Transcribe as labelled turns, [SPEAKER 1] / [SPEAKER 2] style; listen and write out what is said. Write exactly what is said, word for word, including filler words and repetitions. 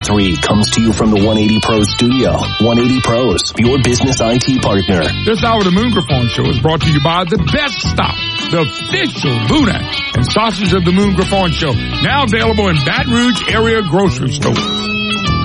[SPEAKER 1] three comes to you from the one eighty Pros studio. one eighty Pros, your business I T partner.
[SPEAKER 2] This hour of the Moon Griffon Show is brought to you by The Best Stop, the official Boudin and Sausage of the Moon Griffon Show. Now available in Baton Rouge area grocery stores.